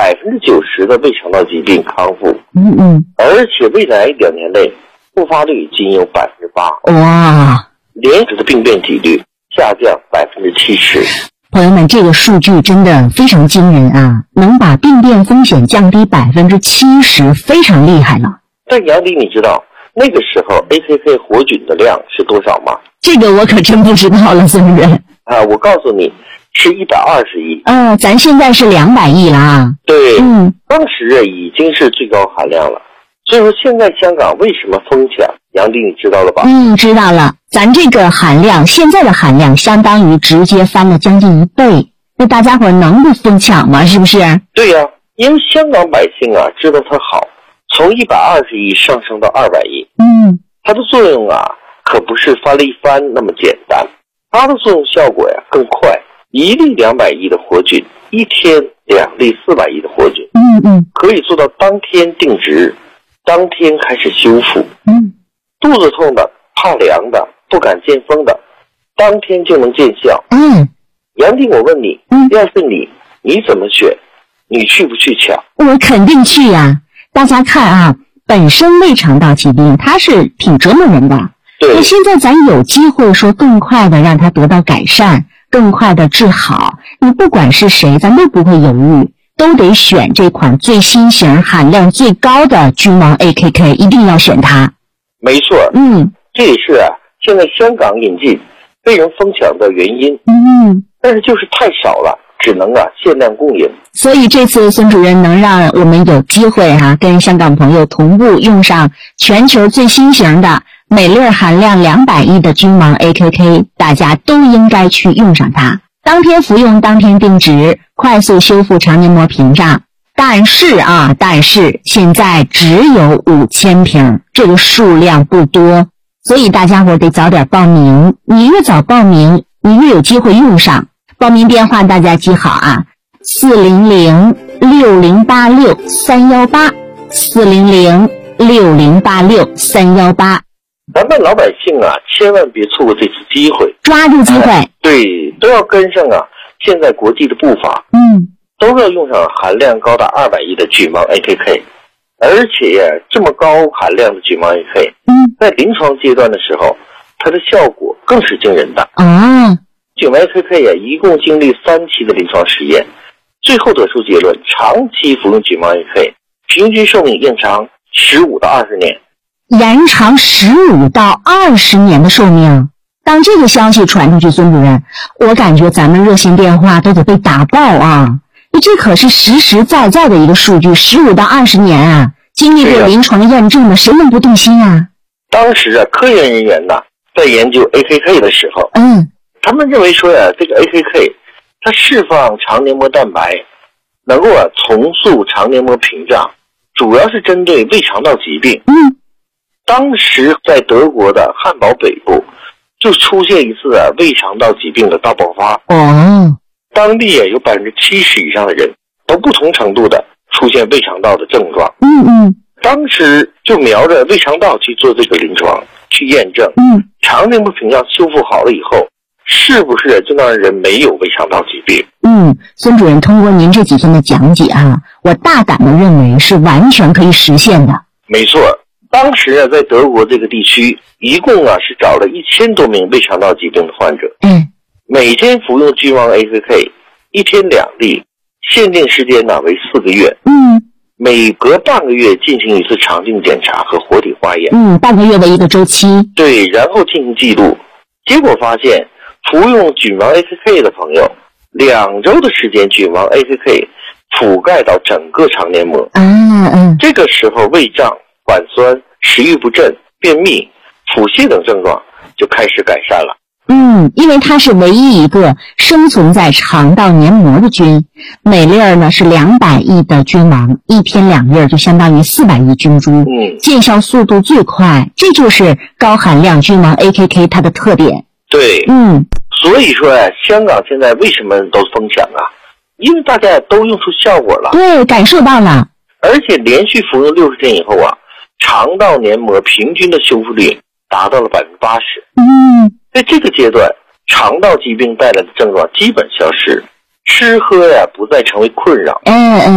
90%的胃肠道疾病康复。而且未来2年内复发率仅有8%。 哇！ 连指的病变几率下降70%。 朋友们，这个数据真的非常惊人啊！能把病变风险降低70%，非常厉害了。 但杨迪，你知道那个时候 AKK 活菌的量是多少吗？ 这个我可真不知道了，孙主任。 我告诉你，是120亿。 咱现在是200亿了啊。 对，当时已经是最高含量了。所以说现在香港为什么疯抢？杨迪，你知道了吧？ 知道了。咱这个含量，现在的含量相当于直接翻了将近1倍。那大家伙能不疯抢吗？是不是？ 对呀，因为香港百姓知道它好，从120亿上升到200亿。它的作用可不是翻了一番那么简单，它的作用效果更快。1粒200亿的活菌，一天2粒400亿的活菌，可以做到当天定植，当天开始修复。肚子痛的、怕凉的、不敢见风的，当天就能见效。杨迪，我问你，要是你怎么选？你去不去抢？ 我肯定去呀。大家看本身胃肠道疾病它是挺折磨人的。 对。 那现在咱有机会说更快的让它得到改善，更快的治好，你不管是谁，咱都不会犹豫，都得选这款最新型、含量最高的君王 AKK， 一定要选它。 没错。这也是现在香港引进被人疯抢的原因。但是就是太少了，只能限量供应。 所以这次孙主任能让我们有机会跟香港朋友同步用上全球最新型的每粒含量200亿的君王 AKK， 大家都应该去用上它。当天服用，当天定植，快速修复肠黏膜屏障。但是现在只有5000瓶，这个数量不多，所以大家伙得早点报名。你越早报名，你越有机会用上。报名电话大家记好400-6086-318 400-6086-318。 咱们老百姓千万别错过这次机会， 抓住机会。 对，都要跟上现在国际的步伐。都要用上含量高达200亿的菌王 AKK， 而且这么高含量的菌王 AKK， 在临床阶段的时候，它的效果更是惊人的。菌王 AKK 一共经历3期的临床实验，最后得出结论，长期服用菌王 AKK， 平均寿命延长15到20年， 延长15到20年的寿命。当这个消息传出去，孙主任，我感觉咱们热线电话都得被打爆这可是实实在在的一个数据，15到20年经历过临床验证的，谁能不动心当时科研人员在研究 AKK 的时候，他们认为说这个 AKK 它释放肠黏膜蛋白，能够重塑肠黏膜屏障，主要是针对胃肠道疾病。当时在德国的汉堡北部就出现一次胃肠道疾病的大爆发。当地有70%以上的人都不同程度的出现胃肠道的症状。当时就瞄着胃肠道去做这个临床，去验证肠黏膜屏障修复好了以后，是不是就让人没有胃肠道疾病。 孙主任，通过您这几天的讲解我大胆的认为是完全可以实现的。 没错，当时在德国这个地区一共是找了1000多名胃肠道疾病的患者。每天服用君王 AKK， 一天2粒，限定时间为4个月。每隔半个月进行一次肠镜检查和活体化验。 半个月的一个周期。 对，然后进行记录。结果发现，服用君王 AKK 的朋友，2周的时间，君王 AKK 覆盖到整个肠黏膜。这个时候胃胀、反酸、食欲不振、便秘、腹泻等症状就开始改善了。 因为它是唯一一个生存在肠道黏膜的菌，每粒呢是200亿的菌王，一天2粒就相当于400亿菌株，见效速度最快，这就是高含量菌王 AKK 它的特点。 对，所以说香港现在为什么都疯抢因为大家都用出效果了。 对，感受到了。 而且连续服用60天以后肠道黏膜平均的修复率达到了80%。在这个阶段，肠道疾病带来的症状基本消失，吃喝不再成为困扰。